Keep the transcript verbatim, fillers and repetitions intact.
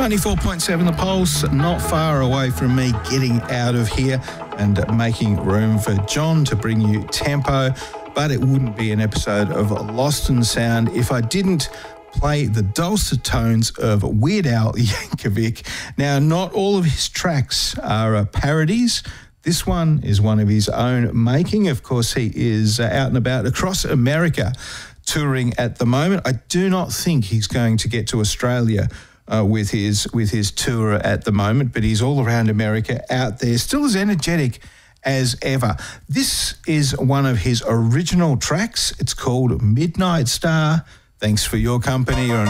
ninety-four point seven The Pulse, not far away from me getting out of here and making room for John to bring you Tempo. But it wouldn't be an episode of Lost in Sound if I didn't play the dulcet tones of Weird Al Yankovic. Now, not all of his tracks are uh, parodies. This one is one of his own making. Of course, he is uh, out and about across America touring at the moment. I do not think he's going to get to Australia uh, with his with his tour at the moment, but he's all around America out there, still as energetic as ever. This is one of his original tracks. It's called Midnight Star. Thanks for your company. You're on